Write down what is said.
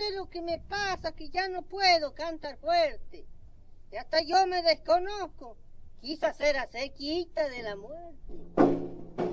sé lo que me pasa, que ya no puedo cantar fuerte. Y hasta yo me desconozco. Quizás era cerquita de la muerte.